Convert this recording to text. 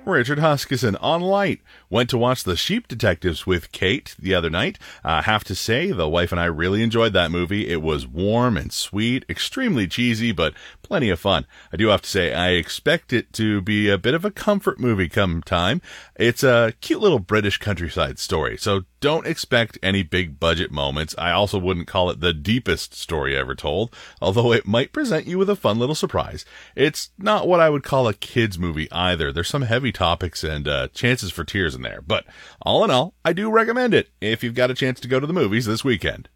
Richard Huskisson on Light. Went to watch The Sheep Detectives with Kate the other night. I have to say, the wife and I really enjoyed that movie. It was warm and sweet, extremely cheesy, but plenty of fun. I do have to say, I expect it to be a bit of a comfort movie come time. It's a cute little British countryside story, so don't expect any big budget moments. I also wouldn't call it the deepest story ever told, although it might present you with a fun little surprise. It's not what I would call a kid's movie either. There's some heavy topics and chances for tears in there, but all in all, I do recommend it if you've got a chance to go to the movies this weekend.